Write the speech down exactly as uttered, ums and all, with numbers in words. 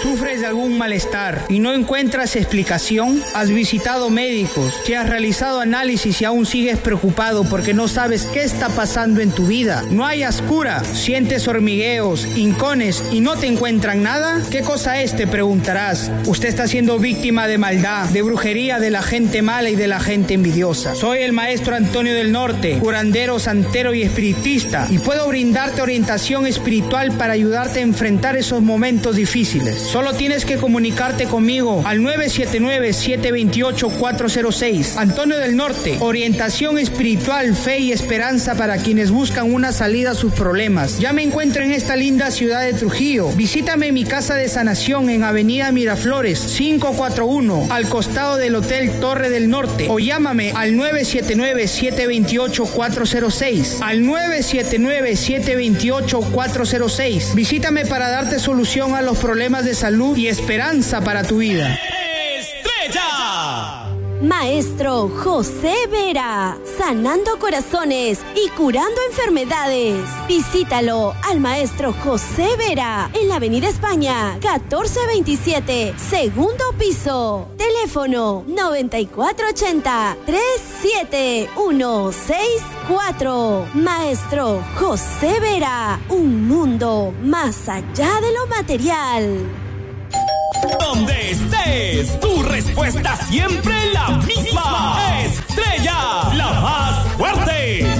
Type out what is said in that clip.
¿Sufres de algún malestar y no encuentras explicación? ¿Has visitado médicos? ¿Te has realizado análisis y aún sigues preocupado porque no sabes qué está pasando en tu vida? ¿No hayas cura? ¿Sientes hormigueos, hincones y no te encuentran nada? ¿Qué cosa es? Te preguntarás. Usted está siendo víctima de maldad, de brujería, de la gente mala y de la gente envidiosa. Soy el maestro Antonio del Norte, curandero, santero y espiritista, y puedo brindarte orientación espiritual para ayudarte a enfrentar esos momentos difíciles. Solo tienes que comunicarte conmigo al nueve siete nueve, siete dos ocho, cuatro cero seis. Antonio del Norte, orientación espiritual, fe y esperanza para quienes buscan una salida a sus problemas. Ya me encuentro en esta linda ciudad de Trujillo. Visítame en mi casa de sanación en Avenida Miraflores quinientos cuarenta y uno, al costado del Hotel Torre del Norte, o llámame al nueve siete nueve, siete dos ocho, cuatro cero seis, al nueve siete nueve, siete dos ocho, cuatro cero seis. Visítame para darte solución a los problemas de salud y esperanza para tu vida. ¡Estrella! Maestro José Vera, sanando corazones y curando enfermedades. Visítalo al Maestro José Vera en la Avenida España, catorce veintisiete, segundo piso. Teléfono noventa y cuatro ochenta, treinta y siete ciento sesenta y cuatro. Maestro José Vera, un mundo más allá de lo material. Donde estés, tu respuesta siempre la misma. Estrella, la más fuerte.